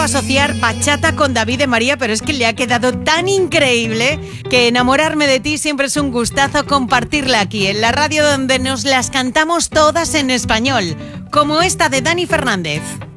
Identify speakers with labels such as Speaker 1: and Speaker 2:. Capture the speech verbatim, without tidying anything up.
Speaker 1: asociar bachata con David de María, pero es que le ha quedado tan increíble que Enamorarme de ti siempre es un gustazo compartirla aquí en la radio donde nos las cantamos todas en español, como esta de Dani Fernández.